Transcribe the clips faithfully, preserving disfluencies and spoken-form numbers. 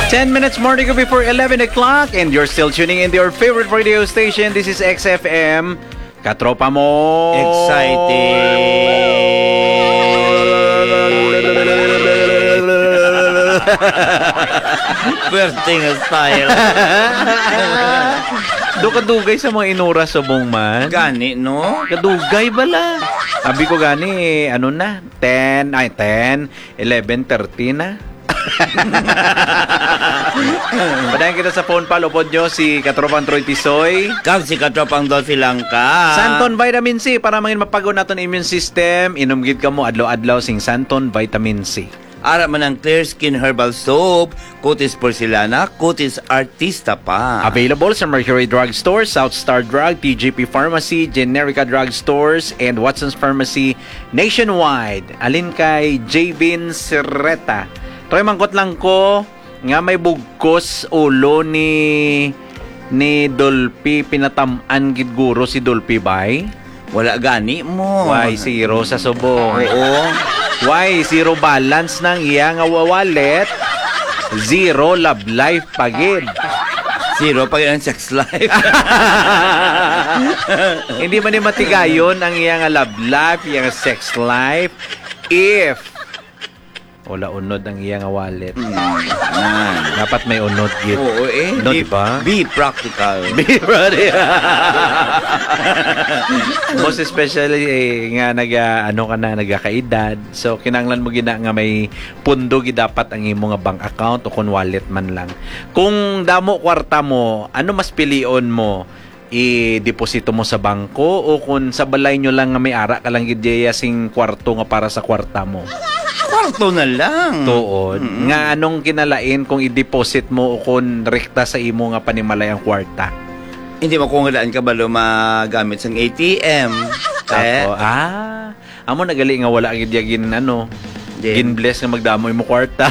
ten minutes more to go before eleven o'clock and you're still tuning in to your favorite radio station. This is X F M. Katropa mo. Exciting. Bursting style. Do kadugay sa mga inura sa buong man. Gani, no? Kadugay bala. Sabi ko gani, ano na? ten, ay ten, eleven, thirty na. Padayan kita sa phone pal. Upod nyo si Katropang Troy Tisoy. Kag si Katropang Dolphy Langka. Santon Vitamin C para mangin mapago naton immune system. Inumgid ka mo adlaw-adlaw sing Santon Vitamin C. Ara man ang Clear Skin Herbal Soap, Cutis Porcelana, Cutis Artista pa. Available sa Mercury Drug Store, South Star Drug, T G P Pharmacy, Generica Drug Stores, and Watson's Pharmacy nationwide. Alin kay J. Vin Serreta. Troy, mangkot lang ko nga may bugkos ulo ni ni Dolphy, pinatamaan gid guro si Dolphy bay. Wala gani mo. Why zero sa subong? Oo. Why zero balance nang iya nga wallet? Zero love life pagid. Zero pag ang sex life. Hindi man ni matigayon ang iya nga love life, iya nga sex life if wala unod ang iya nga wallet. Mm, nah. Dapat may unod gid. Oo eh. No, be, diba? Be practical. Be ready. Most especially eh, nga naga ano ka na nagakaedad. So kinanglan mo gina nga may pundo gid dapat ang imo nga bank account o kun wallet man lang. Kung damo kwarta mo, ano mas pilion mo? I-deposito mo sa bangko o kung sa balay nyo lang nga may ara ka lang gid sing kwarto nga para sa kwarta mo? Kwarto na lang. Tuod. Mm-hmm. Nga anong kinalain kung i-deposit mo o kung rekta sa imo nga panimalay ang kwarta? Hindi mo kung galaan ka balo magamit sang A T M. Eh? Ako, ah, amo nagali nga wala gid gin ano, Din. gin bless nga magdamoy mo kwarta.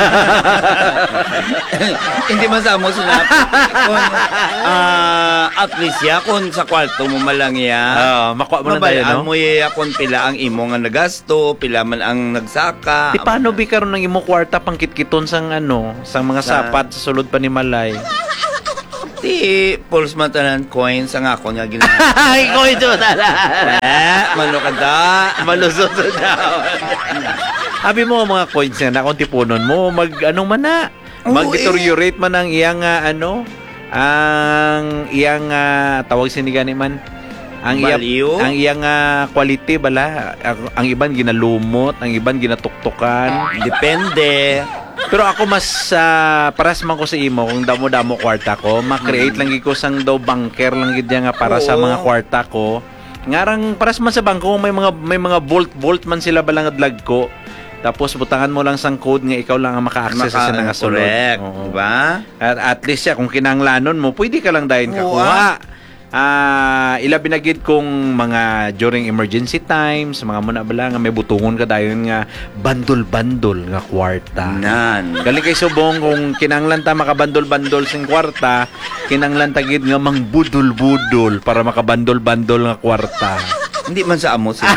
Hindi man sa mo sinabi. Kung uh, at least ya, kung sa kwarto mo malang ya. Ah, makuha mo na tayo, no? Mabalaan mo ya kung pila ang imo nga nagasto, pila man ang nagsaka. Di paano bi karon ng imo kwarta pangkitkiton sang ano, sang mga Sa- sapat sa sulod pa ni Malay. Di, pulse matanan coins ang ako nga ginawa. Ay, ko ito tala. Eh, malukada. Malusot daw. Abi mo ang mga coins na kung tipunon mo, mag anong man na. Oo, Mag-deteriorate man ang iyang uh, ano, ang iyang uh, tawag sinigani man. Ang iyang Value? ang iyang uh, quality bala. Ang, ang iban ginalumot, ang iban ginatuktukan. Depende. Pero ako mas uh, paras man ko sa imo kung damo-damo kwarta ko, ma-create lang gid ko sang daw bunker lang gid nga para Oo. sa mga kwarta ko. Ngarang paras man sa bangko may mga may mga bolt bolt man sila balang adlag ko. Tapos butangan mo lang sang code nga ikaw lang ang maka-access Maka- sa nga sulod. correct. Oo. Diba? At at least siya kung kinanglanon mo, pwede ka lang dayon Oo, kakuha. Ah, ilabi na gid kung mga during emergency times, mga muna bala nga may butungon ka dayon nga bandol-bandol nga kwarta. Nan. Galing kay subong kung kinanglan ta makabandol-bandol sing kwarta, kinanglan ta gid nga mangbudol-budol para makabandol-bandol nga kwarta. Hindi man sa amo sila.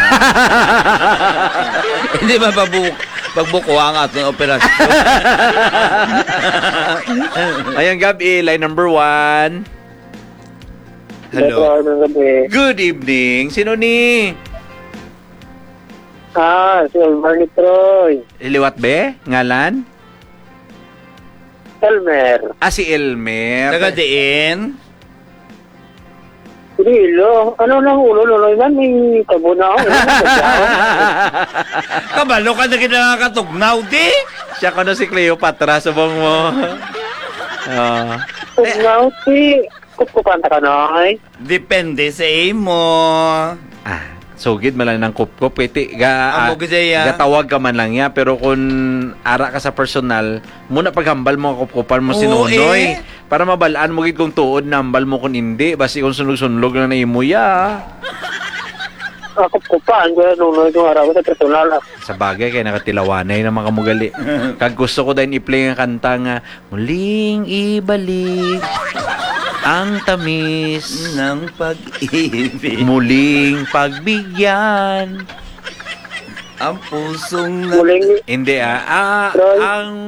Hindi man pabuk pagbuko ang ating operasyon. Ayan gabi, line number one. Hello. Good evening. Sino ni? Ah, si Elmer ni Troy. Liwat be? Ngalan? Elmer. Ah, si Elmer. Taga diin. Dilo. Ano nang ulo nuloy man? May tabo na ako. Kabalo ka na kinakatugnaw, di? Siya ko na si Cleopatra. Subong mo. Oh. Tugnaw si... Kupkupanta ka na, ay? Depende sa imo. Ah, sugid man lang ng kup-kup. Pwede, ga, Amo ah, gidaya. gatawag ka man lang ya. Pero kung ara ka sa personal, muna paghambal mo, kup-kupan mo Oo, sinunoy. eh. Para mabalaan mo gid kung tuod, nambal mo kung hindi. Basi kung sunog-sunog na na imo ya. Ah, kupkupan. Kaya nuloy kong araw sa personal. Sa bagay, kaya nakatilawanay na mga mugali. Kag gusto ko dahil i-play ang kanta nga, muling ibalik ang tamis ng pag-ibig. muling pagbigyan Ang pusong na... Muling... hindi ah, ah Troy? ang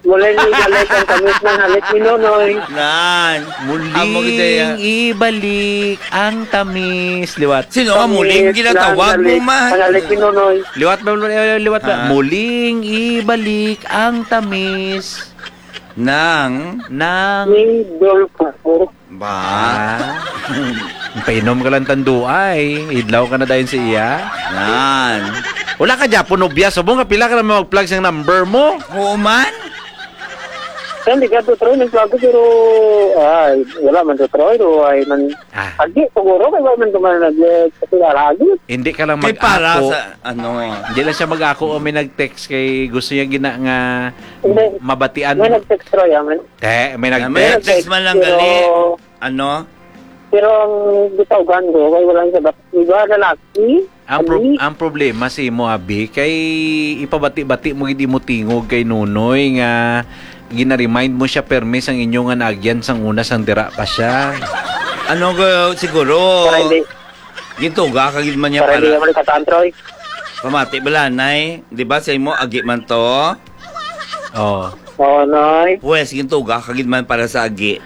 Muling ibalik ang tamis ng halik ni Nonoy. Nan. Amo gidaya. Muling ibalik ang tamis. Liwat. Sino ka muling ginatawag mo man? Ang halik ni Nonoy. Liwat ba? Liwat ba? Ah. Muling ibalik ang tamis Nang. ng... Ni Dolfo. Ba? Ah. Painom ka lang tando ay. Idlaw ka na dahil sa iya. Nan. Wala ka Japon obya. Sabong ka pila ka naman mag-plug sa number mo. Oo man? Kan di ka to Troy nagbago pero ay wala man to Troy do ay man Ah. agi siguro kay wala man ko man nag lagi. Hindi ka lang Kay para mag-ako. sa ano. Hindi lang siya mag-ako o may nag-text kay gusto niya gina nga Hindi. mabatian. May nag-text Troy aman. Te, may May nag-text. text man lang Pero- gali. Ano? Pero ang bitawgan ko kay wala sa bat. Iba lalaki. Ang, pro- ani, ang problema si mo abi kay ipabati-bati mo gid mo tingog kay Nunoy nga gina-remind mo siya permis ang inyong nga naagyan sang una sang dira pa siya. Ano ko siguro? para hindi Gintuga kagid man niya para hindi para naman kataan Troy. pamati balanay. Di ba sa imo agi man to? Oh. Oh, noy. Pwes gintuga kagid man para sa agi.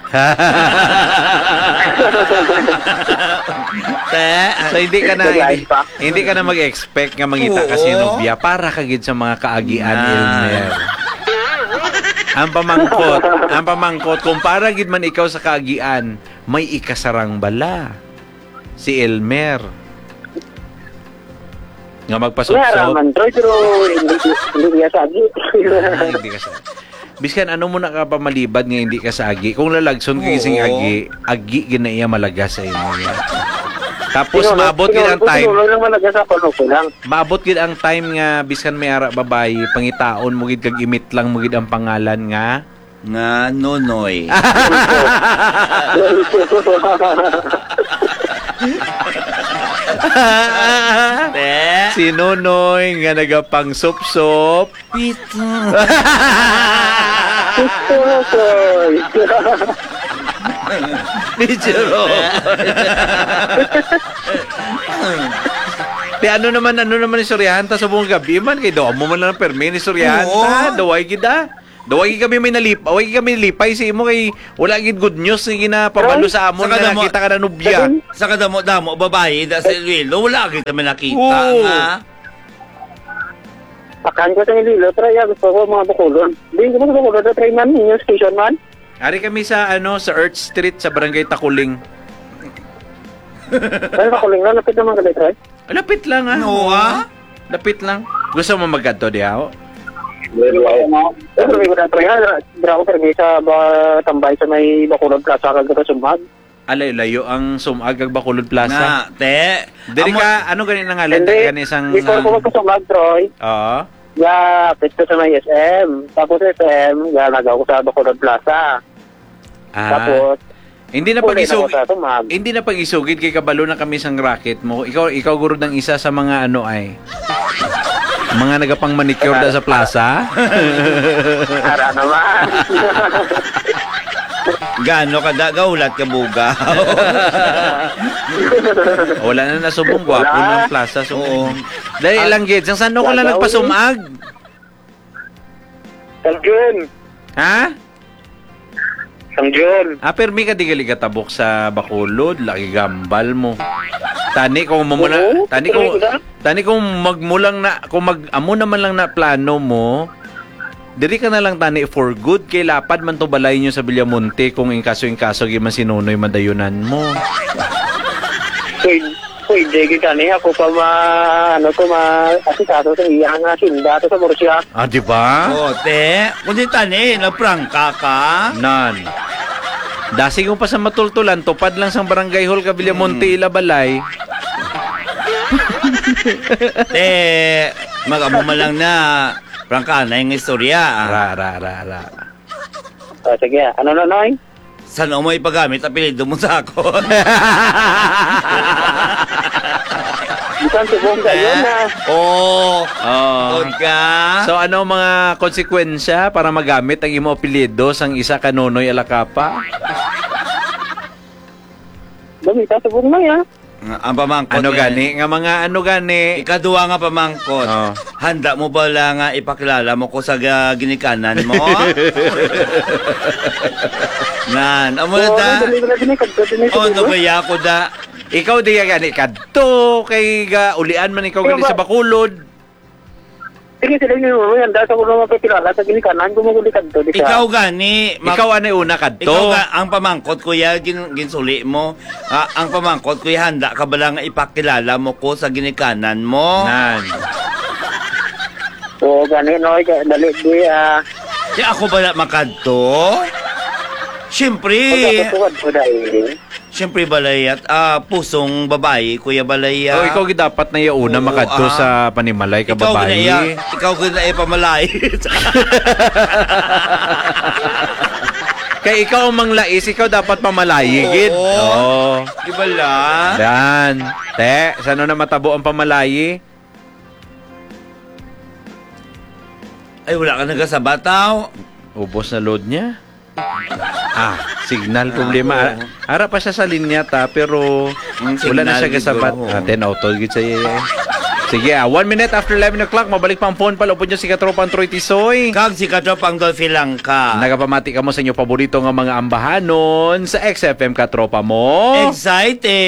Te, So hindi ka na Nag-live hindi, pa? hindi ka na mag-expect nga mangita ka Oo. si Nubia para kagid sa mga kaagian Ah. Elmer. Ang pamangkot, ang pamangkot kung para gid man ikaw sa kaagian, may ikasarang bala. Si Elmer. Nga Meron magpasok-sok. man Troy pero hindi hindi niya sagi. Ay, hindi ka sa... Biskan ano mo na ka pa malibad nga hindi ka sa agi. Kung lalagson ka gising Oo. agi, agi ginaiya malagas sa imo. Yan. Tapos Pinuno- maabot gid ang pinuno- time. pinuno lang man nagasa ko no lang. Maabot gid ang time nga biskan may ara babayi, pangitaon mo gid kag imit lang mo gid ang pangalan nga. nga Nonoy. Te, Si Nonoy nga nagapang sop-sop. pito. Troy. Picture. Di ano naman ano naman ni Suryahan ta sa buong gabi man kay do mo man lang permi ni Suryahan Oo. ta daway gid ah. Daway gid kami may nalip, away gid kami lipay si imo kay wala gid good news nga ginapabalo sa amon Saka nga damo- nakita ka na nubya. Sa kadamo-damo babae da sa Iloilo, wala kita man nakita Oo. nga. Akan ko sa Ililo, Troy, ah, gusto ko mga bakulon. Di ko mga bakulon na Troy man, yung station man. Ari kami sa ano sa Earth Street sa Barangay Takuling. Pero bakuling lang, lapit naman ka Troy. Lapit lang ah. No, ah? Lapit lang. Gusto mo maggadto di ako? Pero may mga Troy, ha, dira ko permi sa ba, tambay sa may bakulon plaza kag sa sumag. Alay-layo ang sumag ag Bacolod Plaza. Na, te. Diri amo- ka ano gani nga ngalan Hindi, gani isang before ko magkasumag, Troy, Oo. ya, pito sa may S M. Tapos S M, ya, nagaw ko sa bakulon plaza. Ah, Tapos, hindi na uli na ko pag-isugid. sa sumag. Hindi na pag-isugid kay kabalo na kami sang racket mo. Ikaw ikaw guro ng isa sa mga ano ay mga nagapang manicure da sa plaza. Ara naman. Gano kada gaulat ka bugaw. Wala na nasubong gwapo Wala. ng plaza so. Oo. Dahil lang gid, sang sano ko lang Gagawin. nagpasumag. Sang Jun. Ha? Sang Jun. Ah, permi ka di gali katabok sa Bacolod, laki gambal mo. Tani kung mo muna, Oo, tani kung tuloy ko na. tani kung magmulang na kung mag amo naman lang na plano mo, diri ka na lang tani for good kay lapad man to balay nyo sa Villamonte kung in kaso in kaso giman si Nonoy madayunan mo. Pwede, pwede kita niya ako pa ma, ano ko ma, asikaso sa iya nga sinda to sa Murcia. Ah, di ba? O, te. Kundi tani, naprangka ka. Nan. Dasi ko pa sa matultulan, tupad lang sa barangay hall ka Villamonte Ilabalay. Te, mag-amo man lang na prangka na yung istorya. Ra ra ra ra. O, sige, ano na, Noy? Saan mo ipagamit apelido mo sa ako? Isang tubong kayo na. Oo. Oh. Tod ka. So ano mga konsekwensya para magamit ang imo apelyido sang isa ka Nonoy Alacapa? Gamita tubong na ya. Ang pamangkot. Ano nga- gani? Nga mga ano gani? Ikaduha nga pamangkot. Oh. Handa mo ba lang nga ipakilala mo ko sa ga- ginikanan mo? Nan, amo na Oo, da. dali ko na din eh, kadto din eh, Oh, siguro. no kaya ko da. Ikaw di gani kadto kay ga ulian man ikaw gali sa Bacolod. Sige, sila yung mga yan, dahil sa kuno mapakilala sa ginikanan, gumuguli kadto di siya. Ikaw gani, ma- Ikaw anay una kadto. ikaw ga, ang pamangkot kuya gin, ginsuli mo. Ah, ang pamangkot kuya handa ka ba lang nga ipakilala mo ko sa ginikanan mo? Nan. Oo, gani, no, ga- dali, di, ah, Di ako ba na makadto? Siyempre, pagkakatuwad ko dahil. siyempre balay at ah, pusong babae, kuya balay. Oh, ah. ikaw gidapat na yauna Oo, makadto ah. sa panimalay ka ikaw babae. ginaya, ikaw ginaya pamalay. Kay ikaw ang manglais, ikaw dapat pamalayigid. Oo. Oo. Di ba la? Dan. Te, sano na matabo ang pamalayi? Ay, wala ka nagasabataw. Ubos na load niya. Ah, signal problema. oo. Ara pa siya sa linya ta, pero Mm, wala na signal siya kasabat. siguro. Ah, ten auto gid sa iya. Sige, ah, one minute after eleven o'clock, mabalik pa ang phone pala. Upod niyo si Katropang Troy Tisoy. Kag si Katropang Dolphy lang ka. Nagapamati ka mo sa inyo paborito nga mga ambahanon sa X F M Katropa mo. Excited!